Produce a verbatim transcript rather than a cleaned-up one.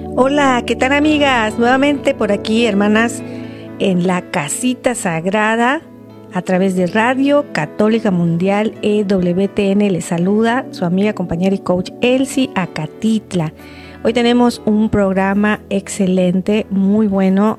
Hola, ¿qué tal amigas? Nuevamente por aquí, hermanas, en la casita sagrada, a través de Radio Católica Mundial E W T N. Les saluda su amiga, compañera y coach Elsie Acatitla. Hoy tenemos un programa excelente, muy bueno.